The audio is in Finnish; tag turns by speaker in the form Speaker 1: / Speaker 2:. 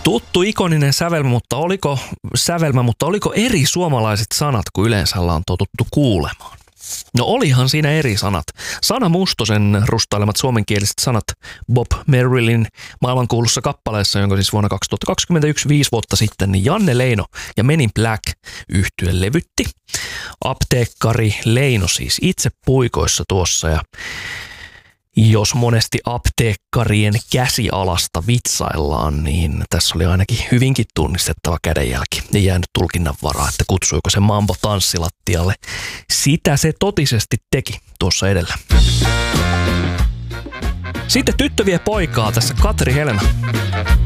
Speaker 1: Tuttu ikoninen sävelmä, mutta oliko eri suomalaiset sanat kuin yleensä ollaan totuttu kuulemaan? No olihan siinä eri sanat. Sana Mustosen rustailemat suomenkieliset sanat Bob Merrillin maailmankuulussa kappaleessa, jonka siis vuonna 2021, 5 vuotta sitten, niin Janne Leino ja Men in Black -yhtye levytti. Apteekkari Leino siis itse puikoissa tuossa, ja jos monesti apteekkarien käsialasta vitsaillaan, niin tässä oli ainakin hyvinkin tunnistettava kädenjälki. Ei jäänyt tulkinnan varaa, että kutsuiko se Mambo tanssilattialle. Sitä se totisesti teki tuossa edellä. Sitten tyttö vie poikaa, tässä Katri Helena.